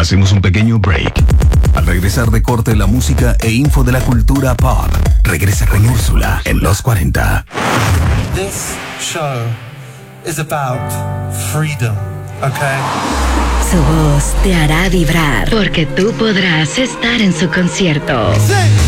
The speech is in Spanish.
Hacemos un pequeño break. Al regresar de corte, la música e info de la cultura pop. Regresa con Úrsula en los 40. This show is about freedom, okay? Su voz te hará vibrar porque tú podrás estar en su concierto. Sí.